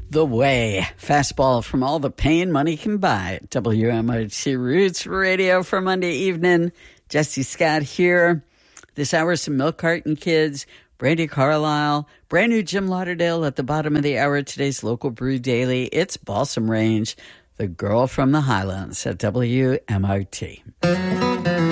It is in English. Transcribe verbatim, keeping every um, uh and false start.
The Way, fastball from all the pain money can buy. W M O T Roots Radio for Monday evening. Jesse Scott here. This hour, some Milk Carton Kids, Brandy Carlisle, brand new Jim Lauderdale at the bottom of the hour. Today's local brew daily. It's Balsam Range, the girl from the Highlands at W M O T.